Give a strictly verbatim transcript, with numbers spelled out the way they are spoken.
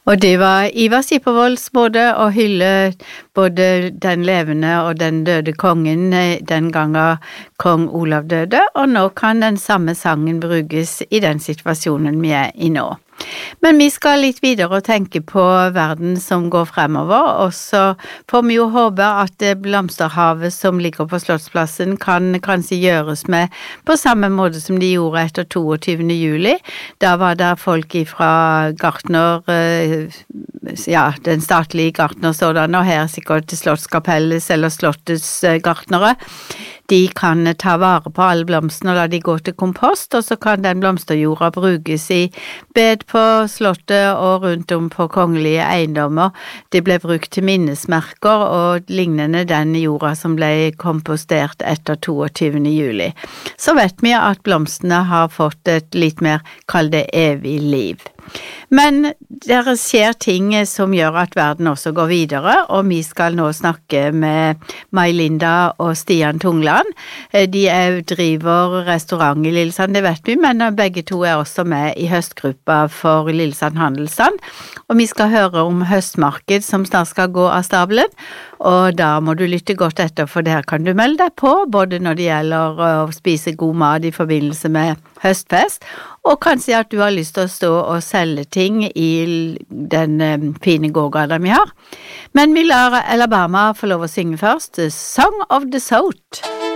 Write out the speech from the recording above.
Og det var Ivar Skippervolds både å hylle både den levende og den døde kongen den gangen kong Olav døde, og nå kan den samme sangen brukes i den situasjonen vi er i nå. Men vi skal litt videre og tenke på verden som går fremover, og så får vi jo håpe at det blomsterhavet som ligger på Slottsplassen kan kanskje gjøres med på samme måte som de gjorde etter tjueåtte juli. Da var det folk fra Gartner, ja, den statlige Gartner-sådan, og her sikkert Slottskapelles eller Slottets gartnere. De kan ta vare på alle blomstene og la de gå til kompost, og så kan den blomsterjorda brukes i bed på slottet og rundt om på kongelige eiendommer. Det ble brukt til minnesmerker og lignende den jorda som ble kompostert etter tjueåtte juli. Så vet vi at blomstene har fått et litt mer, kall det evig liv. Men det skjer ting som gjør at verden også går videre, og vi skal nå snakke med May-Linda og Stian Tungland. De er, driver restaurant i Lillesand, det vet vi, men begge to er også med i høstgruppa for Lillesand Handelsstand. Og vi skal høre om høstmarked som snart skal gå av stabelen, og da må du lytte godt etter, for der kan du melde deg på, både når det gjelder å spise god mat i forbindelse med høstfest, og kanskje at du har lyst til å stå og selge ting i den fine gågata vi har. Men vi lar Alabama få lov å synge først, Song of the South.